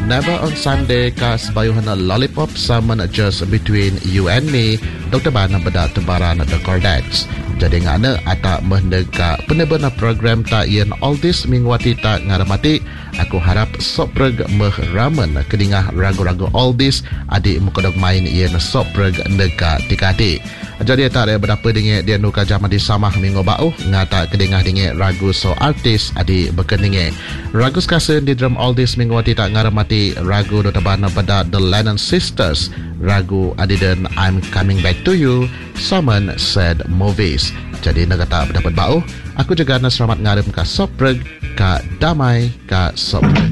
Never on Sunday ka sebayuhan lollipop sama just between you and me Dr. Bana beda tebaran The Cordex. Jadi ngana ata mendak penerbena program ta yen all this mingwati ta ngaramati. Aku harap sopreg meh ramen kedingah ragu-ragu all this adik mukodok main yen sopreg neka tikati. Jadi tak ada berapa dingin dia nuka zaman di samah minggu bau ngata kedingah dingin ragu so artis adik berkeningin. Ragu sekasen di drum all this mingwati tak ngaramati ragu Dr. Bana pada The Lennon Sisters. Ragu adiden I'm Coming Back to You Someone Said Movies. Jadi negara tak dapat bau. Aku juga nak selamat ngarem ka sopreg ka damai ka sopreg.